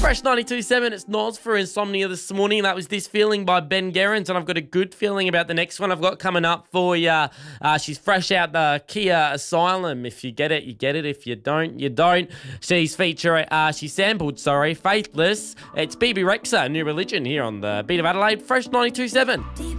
Fresh 92.7, it's Noz for Insomnia this morning. That was This Feeling by Ben Gerrans, and I've got a good feeling about the next one I've got coming up for you. She's fresh out the Kia Asylum. If you get it, you get it. If you don't, you don't. She sampled, Faithless. It's BB Rexa, New Religion, here on the Beat of Adelaide, Fresh 92.7.